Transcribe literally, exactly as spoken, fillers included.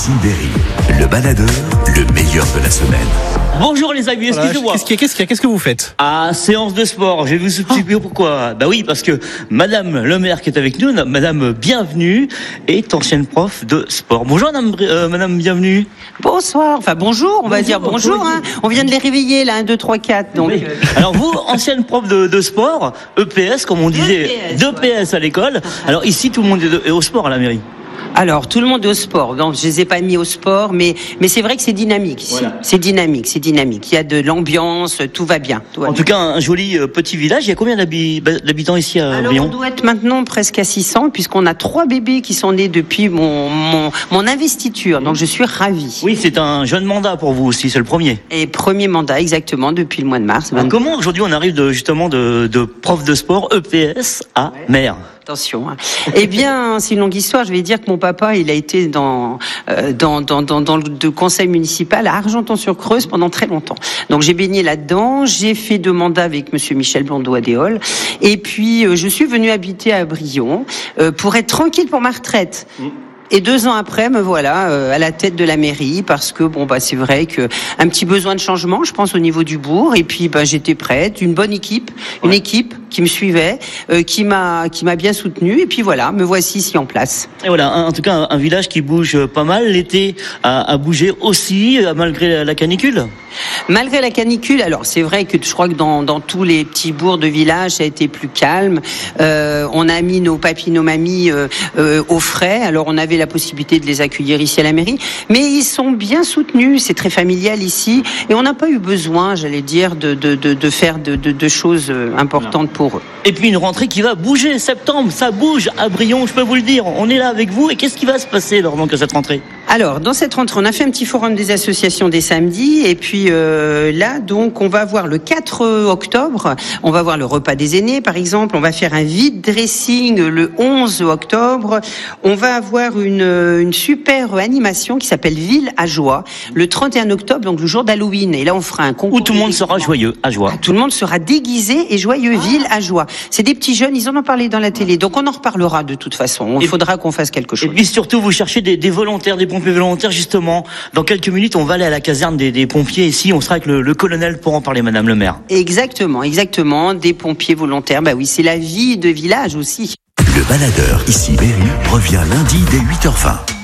ici Berry, le baladeur, le meilleur de la semaine. Bonjour les amis, Voilà, excusez-moi. Qu'est-ce qu'il y a, qu'est-ce qu'il y a, qu'est-ce que vous faites? Ah, séance de sport, je vais vous expliquer oh. pourquoi. Bah oui, parce que Madame le maire qui est avec nous, Madame Bienvenue, est ancienne prof de sport. Bonjour Madame, euh, Madame Bienvenue. Bonsoir, enfin bonjour, on va bonjour, dire bonjour. bonjour hein. On vient de les réveiller là, un, deux, trois, quatre. Donc. Oui. Alors vous, ancienne prof de, de sport, E P S comme on disait, d'E P S à l'école. Alors ici, tout le monde est au sport à la mairie. Alors, tout le monde est au sport. Donc, je les ai pas mis au sport, mais, mais c'est vrai que c'est dynamique ici. Voilà. C'est dynamique, c'est dynamique. Il y a de l'ambiance, tout va bien. Tout va en bien. tout cas, un joli petit village. Il y a combien d'habitants ici à Alors, Rion ? On doit être maintenant presque à six cents, puisqu'on a trois bébés qui sont nés depuis mon, mon, mon investiture. Donc, je suis ravie. Oui, c'est un jeune mandat pour vous aussi, c'est le premier. Et premier mandat, exactement, depuis le mois de mars. Alors, comment aujourd'hui on arrive de, justement de, de prof de sport E P S à ouais. maire ? Attention. Hein. Eh bien, c'est une longue histoire. Je vais dire que mon papa, il a été dans euh, dans dans dans, dans le conseil municipal à Argenton-sur-Creuse pendant très longtemps. Donc j'ai baigné là-dedans. J'ai fait deux mandats avec Monsieur Michel Blondeau-Adéol. Et puis euh, je suis venue habiter à Brion euh, pour être tranquille pour ma retraite. Mmh. Et deux ans après, me voilà euh, à la tête de la mairie parce que bon bah c'est vrai que un petit besoin de changement, je pense au niveau du bourg. Et puis bah j'étais prête, une bonne équipe, ouais. une équipe qui me suivait, euh, qui m'a qui m'a bien soutenue. Et puis voilà, me voici ici en place. Et voilà, en tout cas un, un village qui bouge pas mal. L'été a, a bougé aussi malgré la canicule. Malgré la canicule, alors c'est vrai que je crois que dans, dans tous les petits bourgs de village, ça a été plus calme. Euh, on a mis nos papis, nos mamies euh, euh, au frais. Alors on avait la possibilité de les accueillir ici à la mairie, mais ils sont bien soutenus. C'est très familial ici, et on n'a pas eu besoin, j'allais dire, de de de, de faire de, de de choses importantes non. pour eux. Et puis une rentrée qui va bouger. Septembre, ça bouge à Brion, je peux vous le dire. On est là avec vous. Et qu'est-ce qui va se passer lors de cette rentrée ? Alors, dans cette rentrée, on a fait un petit forum des associations des samedis, et puis euh, là, donc, on va voir le quatre octobre, on va voir le repas des aînés, par exemple, on va faire un vide dressing le onze octobre, on va avoir une, une super animation qui s'appelle Ville à joie, le trente et un octobre, donc le jour d'Halloween, et là, on fera un concours. Où tout le monde sera joyeux, à joie. Ah, tout le monde sera déguisé et joyeux, ah. Ville à joie. C'est des petits jeunes, ils en ont parlé dans la télé, donc on en reparlera de toute façon, il faudra qu'on fasse quelque chose. Et puis surtout, vous cherchez des, des volontaires, des pompiers volontaires, justement. Dans quelques minutes, on va aller à la caserne des, des pompiers ici. On sera avec le, le colonel pour en parler, Madame le maire. Exactement, exactement. Des pompiers volontaires. Bah oui, c'est la vie de village aussi. Le baladeur, ici Berry, revient lundi dès huit heures vingt.